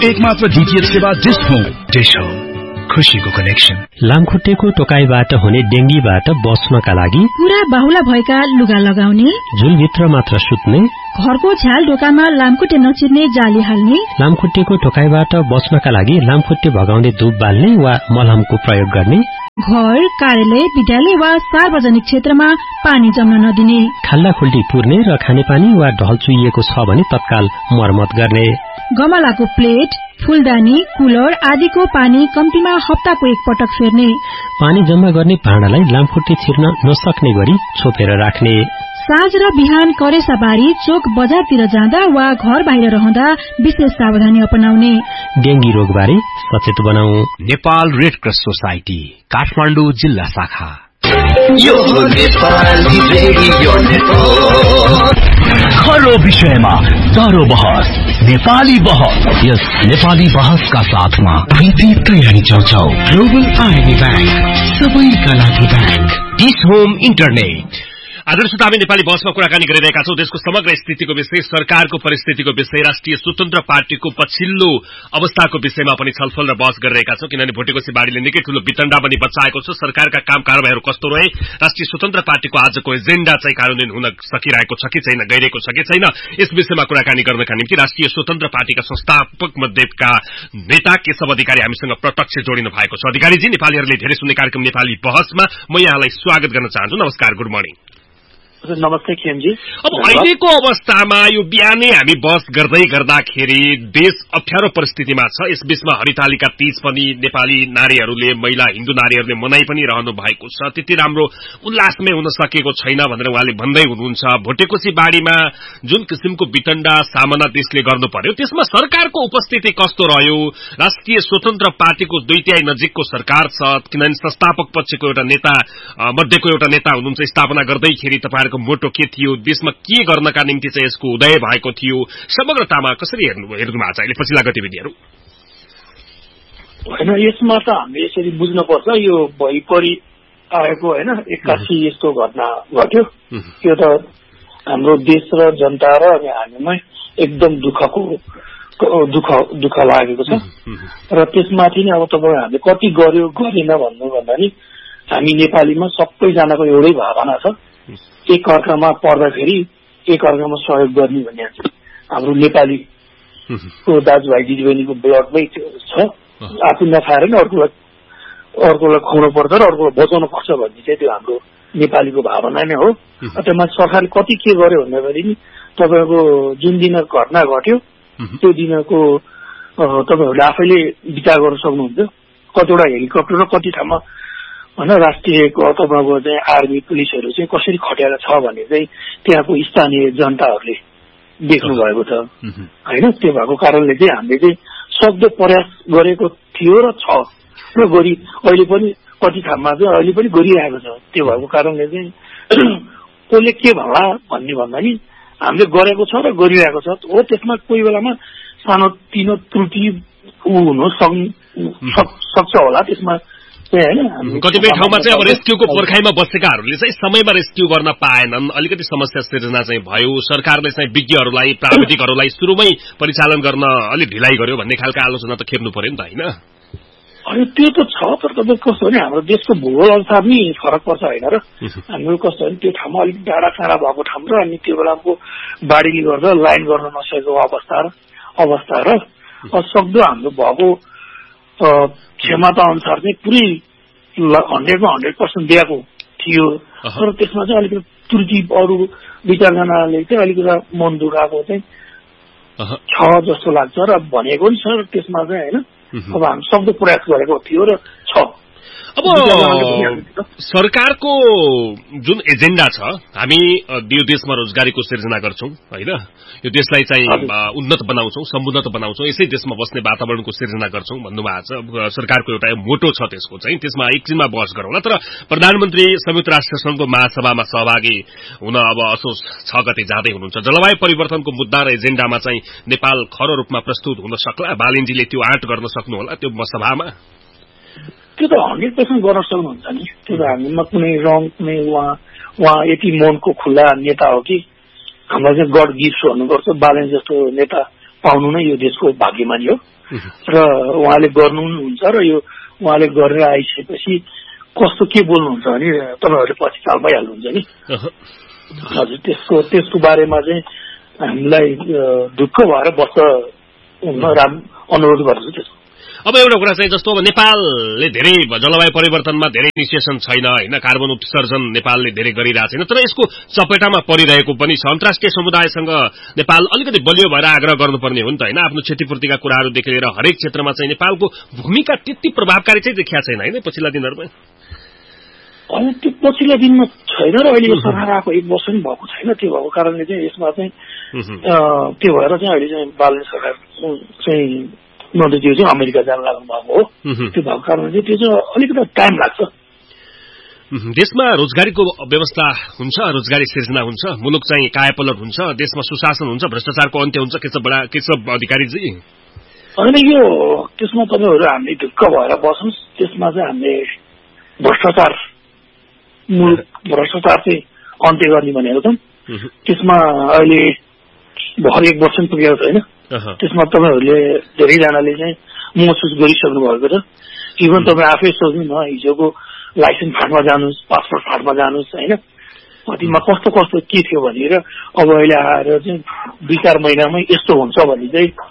एकमात्र डीटीएच सेवा dish home खुशीको कनेक्सन। लामखुट्टेको टोकाइबाट हुने डेंगीबाट बच्नका लागि पूरा बाहुला भएका लुगा लगाउने, झुलभित्र मात्र सुत्ने, घरको झ्याल ढोकामा लामखुट्टे नचिर्ने जाली हाल्ने, लामखुट्टेको टोकाइबाट बच्नका लागि लामखुट्टे भगाउने धूप बाल्ने वा मलहमको प्रयोग गर्ने, घर, कार्यालय, विद्यालय वा सार्वजनिक क्षेत्रमा पानी जम्न नदिने, खाल्डाखुल्डी पुर्ने र खानेपानी वा ढल चुइएको छ भने तत्काल मर्मत गर्ने, गमलाको प्लेट, फूलदानी, कुलर आदिको पानी कम्तीमा हप्ताको एक पटक फेर्ने, पानी जम्मा गर्ने भाँडालाई लामखुट्टे छिर्न नसक्ने गरी छोपेर राख्ने, साँझ र बिहान करेसाबारी, चोक बजारतिर जाँदा वा घर बाहिर रहँदा विशेष सावधानी अपनाउने। डेंगी रोगबारे सचेत बनाऊ। Nepal red cross society Kathmandu जिल्ला शाखा। यो नेपाली रेडियो नेटवर्क खरो विषयमा तारो बहस, नेपाली बहस। यस नेपाली बहसका साथमा प्रीति तयारी चौचौ, ग्लोबल आर्मी बैंक, सबैका लागि बैंक, डिश होम इन्टरनेट। आदर्श हामी नेपाली बहसमा कुराकानी गरिरहेका छौं। देशको समग्र स्थितिको विषय, सरकारको परिस्थितिको विषय, राष्ट्रिय स्वतन्त्र पार्टीको पछिल्लो अवस्थाको विषयमा पनि छलफल र बहस गरिरहेका छौं। किनभने भोटेकोसी बाढीले निकै ठूलो वितण्डा पनि बचाएको छ। सरकारका काम कारबाहीहरू कस्तो रहे, राष्ट्रिय स्वतन्त्र पार्टीको आजको एजेण्डा चाहिँ कार्यान्वयन हुन सकिरहेको छ कि छैन, गइरहेको छ कि छैन, यस विषयमा कुराकानी गर्नका निम्ति राष्ट्रिय स्वतन्त्र पार्टीका संस्थापक मध्येका नेता केशव अधिकारी हामीसँग प्रत्यक्ष जोडिनु भएको छ। अधिकारीजी, नेपालीहरूले धेरै सुन्ने कार्यक्रम नेपाली बहसमा म यहाँलाई स्वागत गर्न चाहन्छु। नमस्कार, गुड मर्निङ। नमस्ते खेमजी। अब अहिलेको अवस्थामा यो बिहानै हामी बहस गर्दै गर्दाखेरि देश अप्ठ्यारो परिस्थितिमा छ। यस बीचमा हरितालिका तीज पनि नेपाली नारीहरूले, महिला हिन्दू नारीहरूले मनाइ पनि रहनु भएको छ। त्यति राम्रो उल्लासमै हुन सकेको छैन भनेर उहाँले भन्दै हुनुहुन्छ। भोटेकोसी बाढीमा जुन किसिमको वितण्डा सामना देशले गर्नु पर्यो, त्यसमा सरकारको उपस्थिति कस्तो रह्यो? राष्ट्रिय स्वतन्त्र पार्टीको 2/3 नजिकको सरकार छ, किनभने संस्थापक पक्षको एउटा नेता मध्येको एउटा नेता हुनुहुन्छ। स्थापना गर्दैखेरि तपाईहरुको मोटो के थियो, देशमा के गर्नका निम्ति चाहिँ यसको उदय भएको थियो, समग्रतामा कसरी हेर्नु भएको छ अहिले पछिल्ला गतिविधिहरू? हैन, यसमा त हामीले यसरी बुझ्नुपर्छ, यो भइपरि आएको हैन, एक्कासी यस्तो घटना घट्यो। यो त हाम्रो देश र जनता र हामीमै एकदम दुःख लागेको छ। र त्यसमाथि नै अब तपाईँ हामीले कति गर्यो गरेन भन्नुभन्दा नि हामी नेपालीमा सबैजनाको एउटै भावना छ, एक अर्कामा पर्दाखेरि एक अर्कामा सहयोग गर्ने भन्ने हाम्रो नेपालीको दाजुभाइ दिदीबहिनीको ब्लडमै छ। आफू नखाएर नि अर्कोलाई खुवाउनु पर्छ र अर्कोलाई बचाउनु पर्छ भन्ने चाहिँ त्यो हाम्रो नेपालीको भावना नै हो। त्यसमा सरकारले कति के गर्यो भन्दाखेरि नि तपाईँको जुन दिन घटना घट्यो त्यो दिनको तपाईँहरूले आफैले विचार गर्न सक्नुहुन्छ। कतिवटा हेलिकप्टर र कति ठाउँमा होइन राष्ट्रियको तपाईँको चाहिँ आर्मी पुलिसहरू चाहिँ कसरी खटेर छ भने चाहिँ त्यहाँको स्थानीय जनताहरूले देख्नु भएको छ होइन। त्यो भएको कारणले चाहिँ हामीले चाहिँ सक्दो प्रयास गरेको थियो र छ र अहिले पनि कति ठाउँमा चाहिँ अहिले पनि गरिरहेको छ। त्यो भएको कारणले चाहिँ कसले के भन्ला भन्ने भन्दा नि हामीले गरेको छ र गरिरहेको छ हो। त्यसमा कोही बेलामा सानोतिनो त्रुटि हुन सक्छ होला। त्यसमा कतिपय ठाउँमा चाहिँ अब रेस्क्यूको पर्खाइमा बसेकाहरूले चाहिँ समयमा रेस्क्यू गर्न पाएनन्, अलिकति समस्या सिर्जना चाहिँ भयो। सरकारले चाहिँ विज्ञहरूलाई, प्राविधिकहरूलाई सुरुमै परिचालन गर्न अलिक ढिलाइ गर्यो भन्ने खालको आलोचना त खेप्नु पर्यो नि त होइन? अनि त्यो त छ, तर तपाईँ कस्तो भने हाम्रो देशको भूगोल अनुसार नि फरक पर्छ होइन र। हाम्रो कस्तो भने त्यो ठाउँमा अलिक डाँडा काँडा भएको ठाउँ र अनि त्यो बेलाको बाढीले गर्दा लाइन गर्न नसकेको अवस्था र सक्दो हाम्रो भएको क्षमता अनुसार चाहिँ पुरै 100% दिएको थियो। तर त्यसमा चाहिँ अलिकति त्रुटि अरू 2-4जनाले चाहिँ अलिकति मन दुखाएको चाहिँ छ जस्तो लाग्छ र भनेको नि छ। त्यसमा चाहिँ होइन अब हामी सक्दो प्रयास गरेको थियो र छ। अब सरकारको जुन एजेन्डा छ, हामी यो देशमा रोजगारीको सिर्जना गर्छौं होइन, यो देशलाई चाहिँ उन्नत बनाउँछौं, समुन्नत बनाउँछौं, यसै देशमा बस्ने वातावरणको सिर्जना गर्छौं भन्नुभएको छ। सरकारको एउटा मोटो छ त्यसको चाहिँ, त्यसमा एकछिनमा बहस गरौँला। तर प्रधानमन्त्री संयुक्त राष्ट्र संघको महासभामा सहभागी हुन अब असोज 6 गते जाँदै हुनुहुन्छ। जलवायु परिवर्तनको मुद्दा र एजेन्डामा चाहिँ नेपाल खरो रूपमा प्रस्तुत हुन सक्ला? बालिनजीले त्यो आँट गर्न सक्नु होला त्यो सभामा? त्यो त 100% गर्न सक्नुहुन्छ नि। त्यो त हामीमा कुनै रङ कुनै उहाँ यति मनको खुल्ला नेता हो कि हामीलाई चाहिँ गड गिफ्ट भन्नुपर्छ। बालेन जस्तो नेता पाउनु नै यो देशको भाग्यमानी हो। र उहाँले गर्नुहुन्छ र यो उहाँले गरेर आइसकेपछि कस्तो के बोल्नुहुन्छ भने तपाईँहरूले पछि चाल पाइहाल्नुहुन्छ नि। हजुर त्यसको बारेमा चाहिँ हामीलाई ढुक्क भएर बस्न अनुरोध गर्छु। त्यसको अब एउटा कुरा चाहिँ जस्तो अब नेपालले धेरै जलवायु परिवर्तनमा धेरै इनिसिएसन छैन हैन, कार्बन उत्सर्जन नेपालले धेरै गरिरहेको छैन, तर यसको चपेटामा परिरहेको पनि छ। अन्तर्राष्ट्रिय समुदायसँग नेपाल अलिकति बलियो भएर आग्रह गर्नुपर्ने हो नि त हैन। आफ्नो क्षतिपूर्तिका कुराहरूदेखि लिएर हरेक क्षेत्रमा चाहिँ नेपालको भूमिका त्यति प्रभावकारी चाहिँ देखिया छैन हैन पछिल्ला दिनहरुमा। अनि त्यो पछिल्ला दिनमा छैन र अहिले सरकार आएको 1 वर्ष पनि भएको छैन। त्यो भएको कारणले चाहिँ यसमा चाहिँ त्यो भएर चाहिँ अहिले चाहिँ बालन सरकार चाहिँ नदीज्यू चाहिँ अमेरिका जान लाग्नु भएको हो। त्यो भएको कारणले चाहिँ त्यो चाहिँ अलिकति टाइम लाग्छ। देशमा रोजगारीको व्यवस्था हुन्छ, रोजगारी सिर्जना हुन्छ, मुलुक चाहिँ कायापलट हुन्छ, देशमा सुशासन हुन्छ, भ्रष्टाचारको अन्त्य हुन्छ, केशव अधिकारीजी? होइन, यो त्यसमा तपाईँहरू हामीले ढुक्क भएर बस्नुहोस्। त्यसमा चाहिँ हामीले भ्रष्टाचार चाहिँ अन्त्य गर्ने भनेको त त्यसमा अहिले भर 1 वर्ष पुगेको छैन। त्यसमा तपाईँहरूले धेरैजनाले चाहिँ महसुस गरिसक्नु भएको छ। इभन तपाईँ आफै सोच्नु न, हिजोको लाइसेन्स फाटमा जानुहोस्, पासपोर्ट फाटमा जानुहोस् होइन, कतिमा कस्तो कस्तो के थियो भनेर अब अहिले आएर चाहिँ 2-4 महिनामै यस्तो हुन्छ भने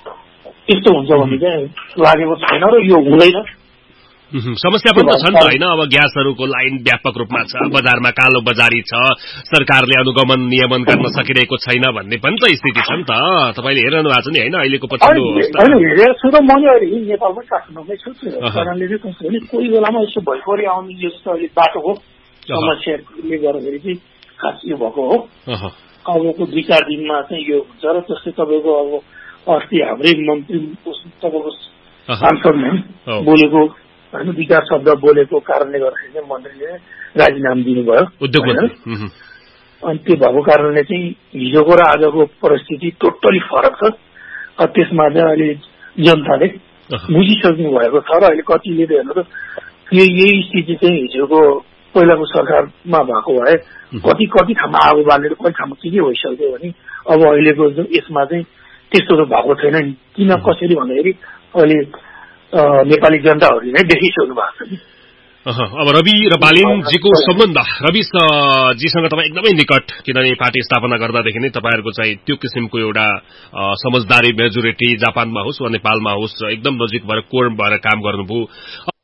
चाहिँ लागेको छैन र यो हुँदैन। समस्या पनि त छ नि त हैन। अब ग्यासहरूको लाइन व्यापक रूपमा छ, बजारमा कालो बजारी छ, सरकारले अनुगमन नियमन गर्न सकिरहेको छैन भन्ने पनि त स्थिति छ नि त। तपाईले हेर्नु भएको छ नि हैन अहिलेको पछिल्लो अवस्था। हैन, हेर्छु र मैले अहिले नेपालमै काठमाडौँमै छु। कारणले चाहिँ कस्तो भने कोही बेलामा यसो भइफोरी आउने यो जस्तो अहिले बाटोको समस्याले गर्दाखेरि चाहिँ खास यो भएको हो। अबको 2-4 दिनमा चाहिँ यो हुन्छ र जस्तै तपाईँको अब अस्ति हाम्रै मन्त्री तपाईँको सांसदले बोलेको होइन, 2-4 शब्द बोलेको कारणले गर्दाखेरि चाहिँ मन्त्रीले राजीनामा दिनुभयो। अनि त्यो भएको कारणले चाहिँ हिजोको र आजको परिस्थिति टोटली फरक छ। त्यसमा चाहिँ अहिले जनताले बुझिसक्नु भएको छ र अहिले कतिले हेर्नु त यही स्थिति चाहिँ हिजोको पहिलाको सरकारमा भएको भए कति ठाउँमा आगो बालेर कति ठाउँमा के भइसक्यो भने अब अहिलेको यसमा चाहिँ त्यस्तो त भएको छैन नि। किन कसरी भन्दाखेरि अहिले नेपाली जनताहरूले नै देखिसक्नु भएको छ नि। अब रवि र बालिनजीको सम्बन्ध, रवि जीसँग तपाईँ एकदमै निकट, किनभने पार्टी स्थापना गर्दादेखि नै तपाईँहरूको चाहिँ त्यो किसिमको एउटा समझदारी मेजोरिटी जापानमा होस् वा नेपालमा होस् एकदम नजिक भएर कोर भएर काम गर्नुभयो।